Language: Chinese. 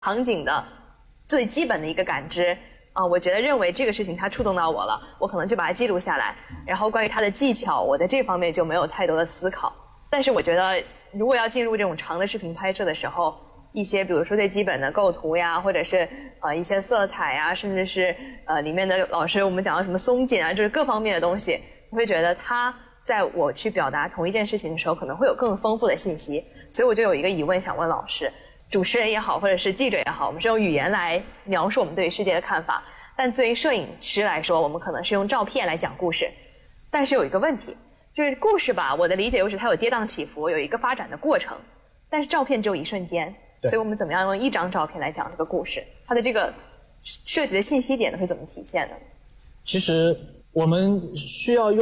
场景的最基本的一个感知我觉得认为这个事情它触动到我了，我可能就把它记录下来。然后关于它的技巧，我在这方面就没有太多的思考。但是我觉得，如果要进入这种长的视频拍摄的时候，一些比如说最基本的构图呀，或者是一些色彩呀，甚至是里面的老师我们讲到什么松紧啊，就是各方面的东西，我会觉得它在我去表达同一件事情的时候，可能会有更丰富的信息。所以我就有一个疑问想问老师。主持人也好，或者是记者也好，我们是用语言来描述我们对于世界的看法，但对于摄影师来说，我们可能是用照片来讲故事。但是有一个问题，就是故事吧，我的理解就是它有跌宕起伏，有一个发展的过程，但是照片只有一瞬间，所以我们怎么样用一张照片来讲这个故事？它的这个涉及的信息点会怎么体现呢？ 其实我们需要用